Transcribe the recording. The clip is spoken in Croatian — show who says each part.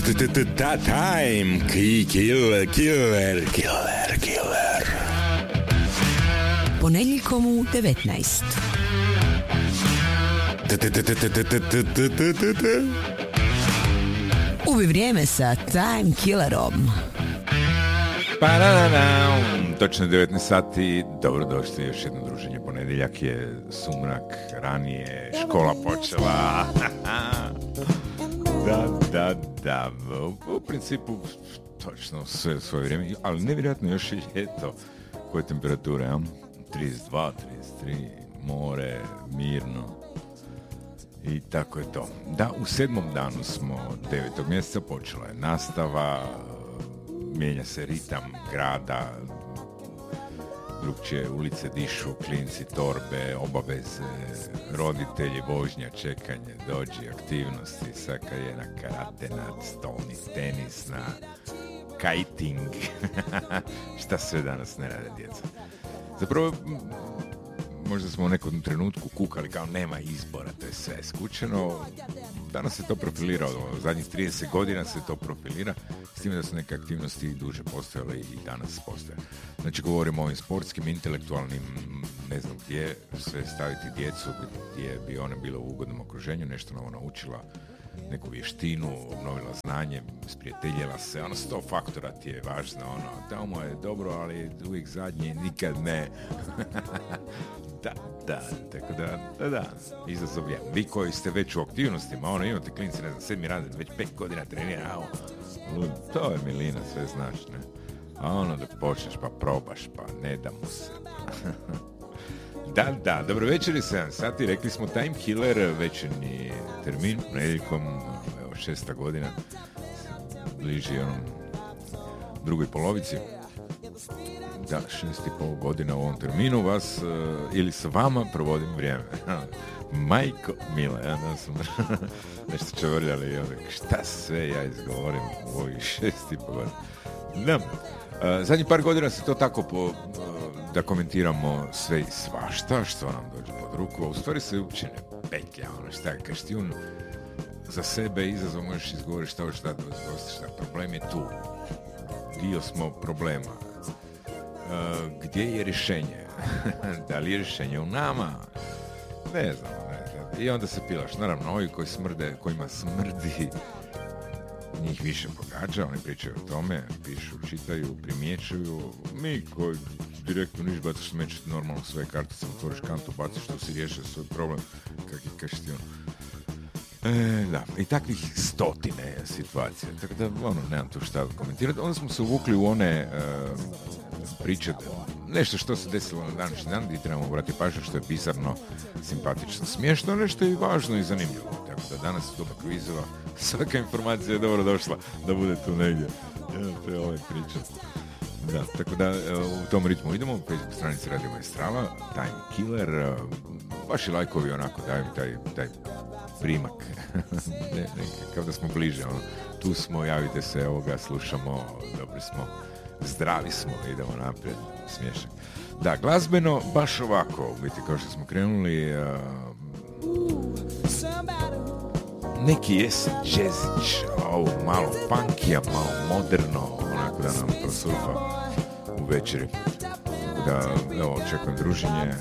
Speaker 1: Time killer.
Speaker 2: Ponedjeljkom u 19. Ubi vrijeme sa Time Killerom.
Speaker 3: Točno 19 sati, dobrodošli, još jedno druženje. Ponedjeljak je, sumrak, ranije, škola počela. Da, u principu točno sve svoje vrijeme, ali nevjerojatno još je ljeto. Koje temperature, ja? 32, 33, more, mirno. I tako je to. Da, u 7. danu smo 9. mjeseca, počela je nastava, mijenja se ritam grada, drugčije ulice dišu, klinci, torbe, obaveze, roditelji, vožnja, čekanje, dođi, aktivnosti, svaka je na karate, na stolni tenis, na kiting. Šta sve danas ne rade djeca. Zapravo, možda smo u nekom trenutku kukali kao nema izbora, to je sve skučeno. Danas se to profiliralo, zadnjih 30 godina se to profilira, s time da su neke aktivnosti duže postojale i danas postoje. Znači govorimo o ovim sportskim, intelektualnim, ne znam gdje, sve staviti djecu gdje bi ona bila u ugodnom okruženju, nešto novo naučila, neku vještinu, obnovila znanje, sprijateljila se, 100 faktora ti je važno, tamo je dobro, ali uvijek zadnji, nikad ne. Da, tako da, izazov je. Vi koji ste već u aktivnostima, imate klinci, ne znam, 7. razred, već 5 godina trenira, to je milina, sve znaš, ne? A dok počneš pa probaš, pa ne da mu se. Da, dobro večer i 7 sati, rekli smo Time Killer, večernji termin, ponedjeljkom, evo 6. godina, bliži onom drugoj polovici. Da, 6,5 godina u ovom terminu vas, ili s vama provodim vrijeme. Majko mila, ja da sam nešto čevrljali, šta sve ja izgovorim u ovih 6,5 godina. Da. Zadnjih par godina se to tako da komentiramo sve i svašta što nam dođe pod ruku, a u stvari se uopće ne petlja, šta je, kaš ti za sebe izazov možeš izgovoriti šta hoćeš da dostiš, problem je tu, dio smo problema, gdje je rješenje, da li je rješenje u nama, ne znam, i onda se pilaš, naravno ovi koji smrde, kojima smrdi, njih više pogađa, oni pričaju o tome, pišu, čitaju, primjećuju, mi koji direktno niš bacaš smeće, normalno sve kartice, otvoriš kantu, baciš što si riješio svoj problem, kaš ti da, i takvih stotine situacija, tako da, nemam tu šta komentirati. Onda smo se uvukli u one priče, nešto što se desilo na današnji dan, gdje trebamo brati pažnju, što je bizarno, simpatično, smiješno, nešto je i važno i zanimljivo, tako da danas u doba kvizova svaka informacija je dobro došla da bude tu negdje. To je ovaj priča. Da, tako da u tom ritmu idemo, u Facebook stranici Radio Maestrala, Time Killer, vaši lajkovi onako daju mi taj primak, kao da smo bliže, tu smo, javite se, slušamo, dobri smo, zdravi smo, idemo naprijed, smiješak. Da, glazbeno, baš ovako, biti kao što smo krenuli, neki jesen džezić, malo punkija, malo moderno, onako da nam prosurfa u večeri. Da, evo, očekujem druženje,